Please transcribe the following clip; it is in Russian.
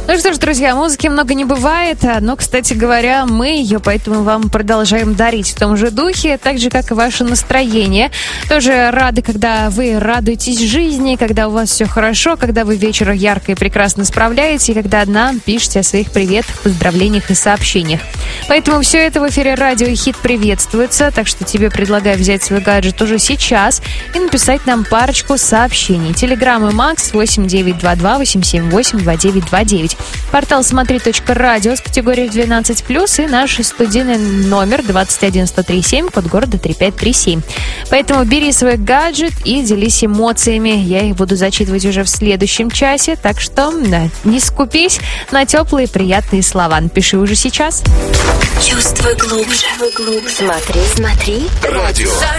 Ну что ж, друзья, музыки много не бывает, но, кстати говоря, мы ее поэтому вам продолжаем дарить в том же духе, так же, как и ваше настроение. Тоже рады, когда вы радуетесь жизни, когда у вас все хорошо, когда вы вечером ярко и прекрасно справляете, и когда нам пишете о своих приветах, поздравлениях и сообщениях. Поэтому все это в эфире радио Хит приветствуется, так что тебе предлагаю взять свой гаджет уже сейчас и написать нам парочку сообщений. Телеграм и Макс 8922-878-2929. Портал смотри.радио с категорией 12+, и наш студийный номер 21137, код города 3537. Поэтому бери свой гаджет и делись эмоциями. Я их буду зачитывать уже в следующем часе, так что не скупись на теплые приятные слова. Напиши уже сейчас. Чувствуй глубже. Смотри. Радио.